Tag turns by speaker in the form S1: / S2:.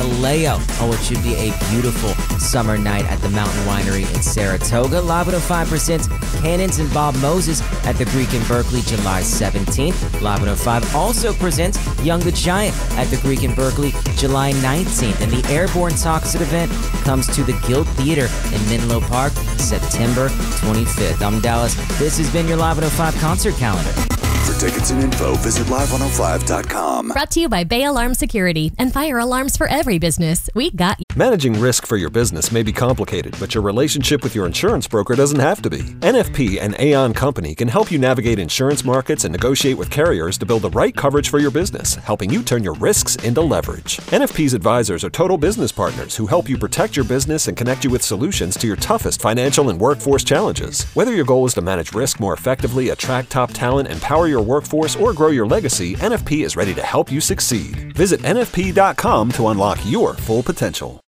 S1: Vallejo. Oh, it should be a beautiful summer night at the Mountain Winery in Saratoga. Live 105 presents Cannons and Bob Moses at the Greek in Berkeley, July 17th. Live 105 also presents Young the Giant at the Greek in Berkeley, July 19th. And the Airborne Toxin event comes to the Guild Theater in Menlo Park, September 25th. I'm Dallas. This has been your Live 105 concert calendar.
S2: For tickets and info, visit live105.com.
S3: Brought to you by Bay Alarm Security and fire alarms for every business. We got you.
S4: Managing risk for your business may be complicated, but your relationship with your insurance broker doesn't have to be. NFP and Aon Company can help you navigate insurance markets and negotiate with carriers to build the right coverage for your business, helping you turn your risks into leverage. NFP's advisors are total business partners who help you protect your business and connect you with solutions to your toughest financial and workforce challenges. Whether your goal is to manage risk more effectively, attract top talent, empower your workforce, or grow your legacy, NFP is ready to help you succeed. Visit NFP.com to unlock your full potential.